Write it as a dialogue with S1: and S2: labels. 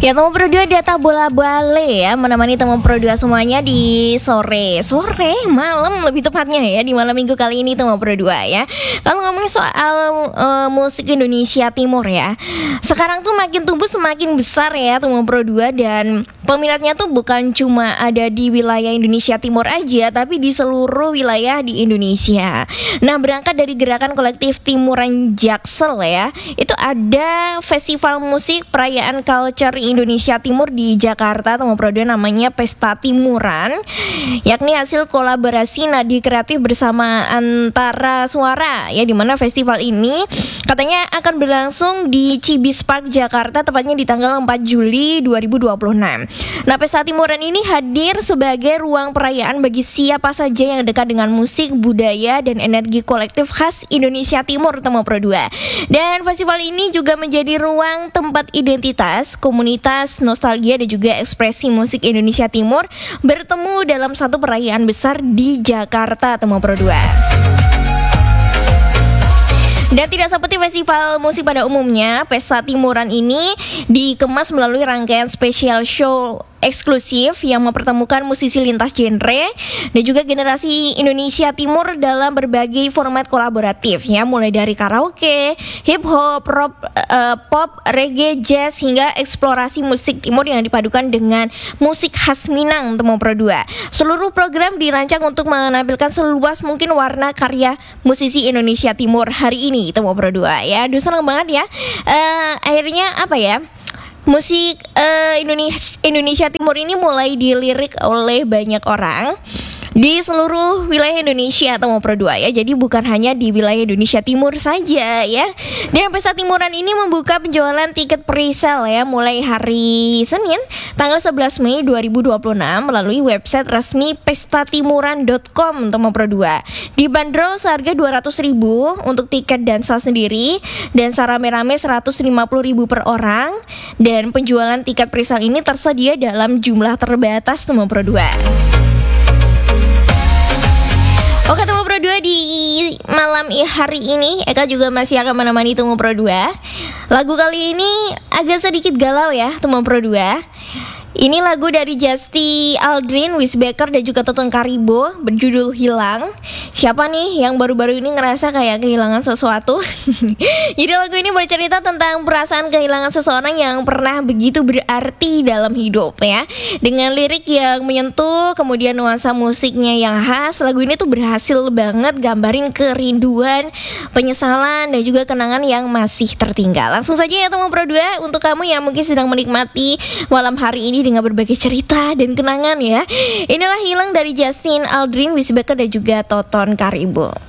S1: Ya, Temu Pro 2 data bola bale ya, menemani Temu Pro 2 semuanya di sore malam lebih tepatnya ya, di malam minggu kali ini Temu Pro 2 ya. Kalau ngomongin soal musik Indonesia Timur ya, sekarang tuh makin tumbuh semakin besar ya Temu Pro 2, dan peminatnya tuh bukan cuma ada di wilayah Indonesia Timur aja, tapi di seluruh wilayah di Indonesia. Nah, berangkat dari gerakan kolektif Timuran Jaksel ya, itu ada festival musik perayaan culture Indonesia Timur di Jakarta Temu Pro 2, namanya Pesta Timuran, yakni hasil kolaborasi nadi kreatif bersama Antara Suara ya, dimana festival ini katanya akan berlangsung di Cibis Park Jakarta, tepatnya di tanggal 4 Juli 2026. Nah, Pesta Timuran ini hadir sebagai ruang perayaan bagi siapa saja yang dekat dengan musik, budaya, dan energi kolektif khas Indonesia Timur Temu Pro 2. Dan festival ini juga menjadi ruang tempat identitas, komunitas, nostalgia, dan juga ekspresi musik Indonesia Timur bertemu dalam satu perayaan besar di Jakarta Temu Pro 2. Dan tidak seperti festival musik pada umumnya, Pesta Timuran ini dikemas melalui rangkaian special show eksklusif yang mempertemukan musisi lintas genre dan juga generasi Indonesia Timur dalam berbagai format kolaboratif ya, mulai dari karaoke, hip hop, rock, pop, reggae, jazz, hingga eksplorasi musik timur yang dipadukan dengan musik khas Minang Temu Pro 2. Seluruh program dirancang untuk menampilkan seluas mungkin warna karya musisi Indonesia Timur hari ini Temu Pro 2 ya. Aduh, senang banget ya. Akhirnya apa ya? Musik Indonesia Timur ini mulai dilirik oleh banyak orang di seluruh wilayah Indonesia Temu Pro 2 ya. Jadi bukan hanya di wilayah Indonesia Timur saja ya. Dan Pesta Timuran ini membuka penjualan tiket pre-sale ya, mulai hari Senin tanggal 11 Mei 2026 melalui website resmi pestatimuran.com Temu Pro 2. Dibanderol seharga 200.000 untuk tiket dansa sendiri dan secara rame-rame 150.000 per orang. Dan penjualan tiket pre-sale ini tersedia dalam jumlah terbatas Temu Pro 2. Oke Temu Pro 2, di malam hari ini Eka juga masih akan menemani Temu Pro 2. Lagu kali ini agak sedikit galau ya Temu Pro 2. Ini lagu dari Justy Aldrin, Wisbaker, dan juga Toton Karibo berjudul Hilang. Siapa nih yang baru-baru ini ngerasa kayak kehilangan sesuatu? Jadi lagu ini bercerita tentang perasaan kehilangan seseorang yang pernah begitu berarti dalam hidup ya. Dengan lirik yang menyentuh, kemudian nuansa musiknya yang khas, lagu ini tuh berhasil banget gambarin kerinduan, penyesalan, dan juga kenangan yang masih tertinggal. Langsung saja ya Temu Pro 2, untuk kamu yang mungkin sedang menikmati malam hari ini dengan berbagai cerita dan kenangan ya. Inilah Hilang dari Justin Aldrin, Wisbaker, dan juga Toton Karibo.